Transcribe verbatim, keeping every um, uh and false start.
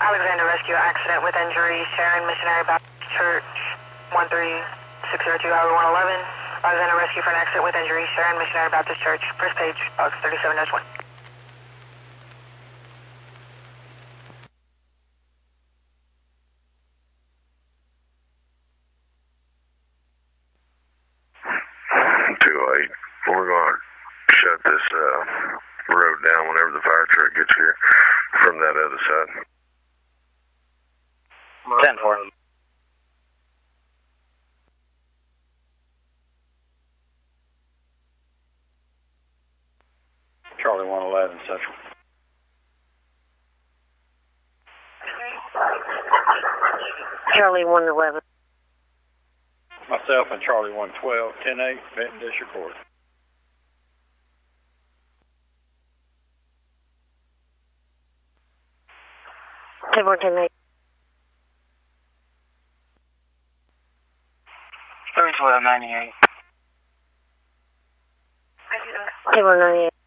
Alexander Rescue accident with injury, Sharon Missionary Baptist Church, one three six zero two, Highway one eleven. Alexander Rescue for an accident with injury, Sharon Missionary Baptist Church, first page, box thirty-seven dash one. Too late. We're going to shut this uh, road down whenever the fire truck gets here from that other side. ten four. Charlie one eleven, Central. Charlie one eleven. Myself and Charlie one twelve, ten eight, Benton District Court. ten four, ten eight. thirty twelve ninety-eight. ten four, ninety-eight.